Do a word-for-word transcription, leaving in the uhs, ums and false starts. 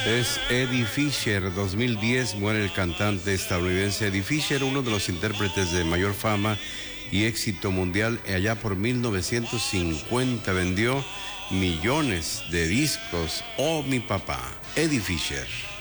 Es Eddie Fisher. dos mil diez muere el cantante estadounidense Eddie Fisher, uno de los intérpretes de mayor fama y éxito mundial. Allá por mil novecientos cincuenta vendió millones de discos. Oh, mi papá, Eddie Fisher.